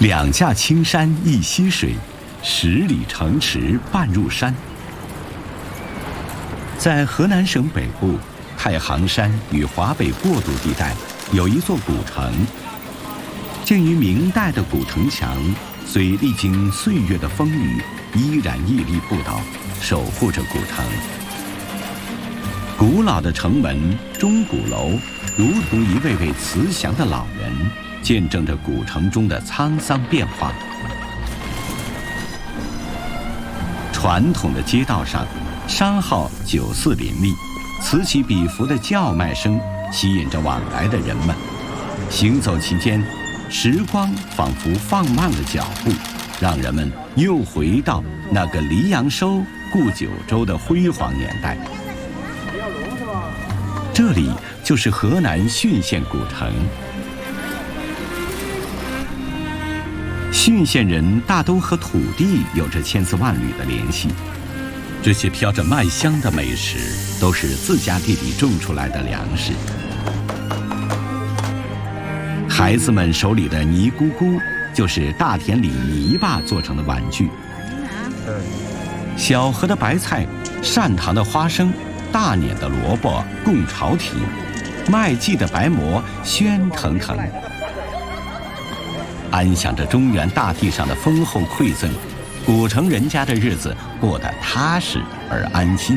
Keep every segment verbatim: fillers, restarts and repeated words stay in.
两架青山一溪水，十里城池半入山。在河南省北部太行山与华北过渡地带，有一座古城。建于明代的古城墙，虽历经岁月的风雨，依然屹立不倒，守护着古城。古老的城门、钟鼓楼，如同一位位慈祥的老人，见证着古城中的沧桑变化。传统的街道上，商号酒肆林立，此起彼伏的叫卖声吸引着往来的人们。行走其间，时光仿佛放慢了脚步，让人们又回到那个黎阳收、顾九州的辉煌年代。这里就是河南浚县古城。浚县人大都和土地有着千丝万缕的联系，这些飘着麦香的美食都是自家地里种出来的粮食。孩子们手里的泥咕咕，就是大田里泥巴做成的玩具。小河的白菜，善堂的花生，大碾的萝卜供朝廷，麦季的白馍喧腾腾。安享着中原大地上的丰厚馈赠，古城人家的日子过得踏实而安心。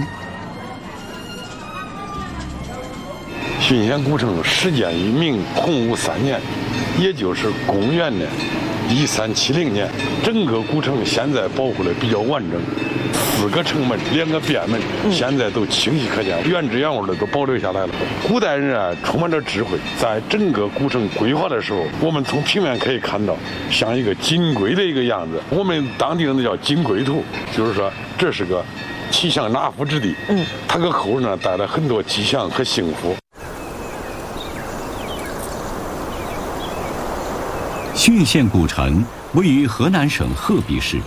浚县古城始建于明洪武三年，也就是公元的一三七零年。整个古城现在保护的比较完整，四个城门，两个便门，现在都清晰可见，原汁原味的都保留下来了。古代人啊，充满着智慧，在整个古城规划的时候，我们从平面可以看到，像一个金龟的一个样子。我们当地人都叫金龟图，就是说这是个吉祥纳福之地。嗯，它给后人呢带来很多吉祥和幸福。 浚县古城位于河南省鹤壁市。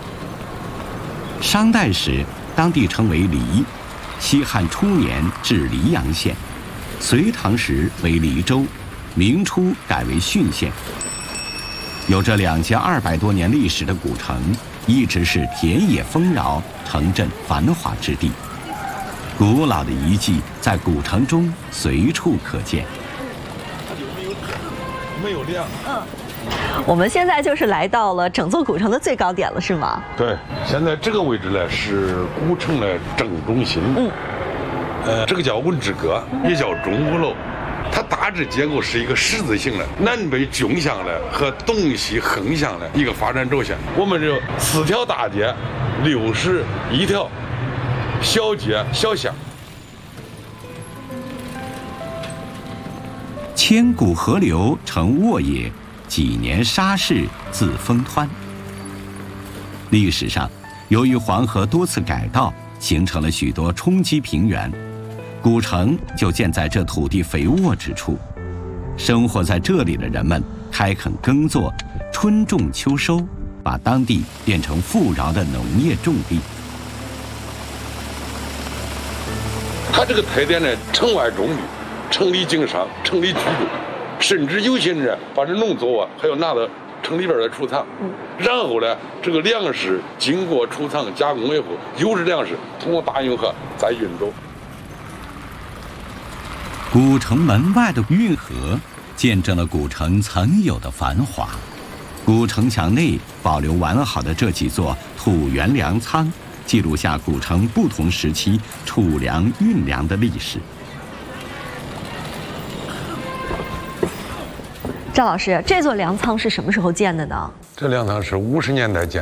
商代时，当地称为黎；西汉初年至黎阳县；隋唐时为黎州；明初改为浚县。有着两千二百多年历史的古城，一直是田野丰饶、城镇繁华之地。古老的遗迹在古城中随处可见。 没有亮。 嗯。我们现在就是来到了整座古城的最高点了，是吗？ 对，现在这个位置呢是古城的正中心。嗯，呃，这个叫文之阁，也叫钟鼓楼。它大致结构是一个十字形的，南北纵向的和东西横向的一个发展轴线。我们这四条大街，六十一条小街小巷。 千古河流成沃野，几年沙势自风湍。历史上，由于黄河多次改道，形成了许多冲积平原，古城就建在这土地肥沃之处。生活在这里的人们开垦耕作，春种秋收，把当地变成富饶的农业重地。 它这个特点呢，城外种地，城里经商，城里居住。甚至有些人把这农作物还要拿到城里边来储藏，嗯，然后呢，这个粮食经过储藏加工以后，优质粮食通过大运河再运走。 古城门外的运河，见证了古城曾有的繁华。古城墙内保留完好的这几座土原粮仓，记录下古城不同时期储粮运粮的历史。 赵老师，这座粮仓是什么时候建的呢？ 这粮仓是五十年代建。